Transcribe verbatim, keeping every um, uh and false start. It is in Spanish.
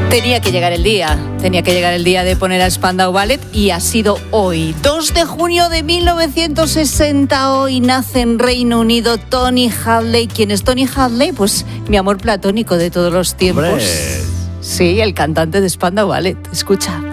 Tenía que llegar el día, tenía que llegar el día de poner a Spandau Ballet y ha sido hoy, dos de junio de mil novecientos sesenta. Hoy nace en Reino Unido Tony Hadley. ¿Quién es Tony Hadley? Pues mi amor platónico de todos los tiempos. ¡Hombre! Sí, el cantante de Spandau Ballet. Escucha.